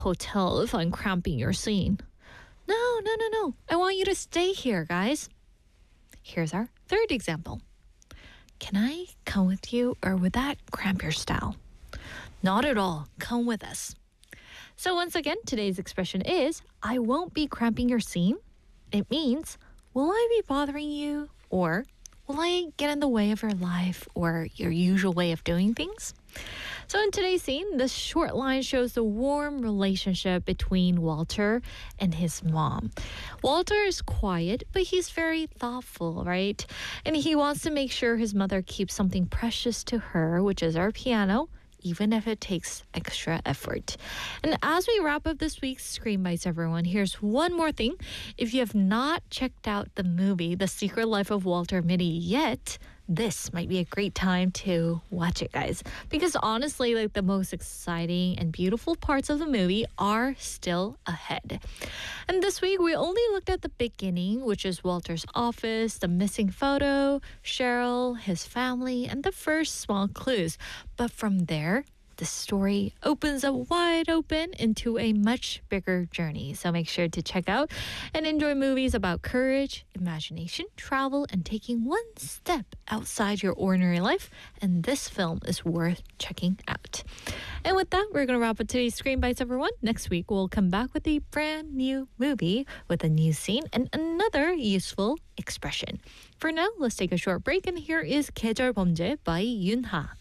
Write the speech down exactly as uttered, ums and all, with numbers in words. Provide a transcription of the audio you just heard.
hotel if I'm cramping your scene. No, no, no, no. I want you to stay here, guys. Here's our third example. Can I come with you, or would that cramp your style? Not at all. Come with us. So once again, today's expression is, I won't be cramping your scene. It means, will I be bothering you? Or will I get in the way of your life or your usual way of doing things? So in today's scene, this short line shows the warm relationship between Walter and his mom. Walter is quiet, but he's very thoughtful, right? And he wants to make sure his mother keeps something precious to her, which is our piano, even if it takes extra effort. And as we wrap up this week's Screen Bites, everyone, here's one more thing. If you have not checked out the movie, The Secret Life of Walter Mitty yet, this might be a great time to watch it, guys. Because honestly, like the most exciting and beautiful parts of the movie are still ahead. And this week, we only looked at the beginning, which is Walter's office, the missing photo, Cheryl, his family, and the first small clues. But from there, the story opens up wide open into a much bigger journey. So make sure to check out and enjoy movies about courage, imagination, travel, and taking one step outside your ordinary life. And this film is worth checking out. And with that, we're going to wrap up today's Screen Bites, everyone. Next week, we'll come back with a brand new movie with a new scene and another useful expression. For now, let's take a short break. And here is 계절 범죄 by Yunha.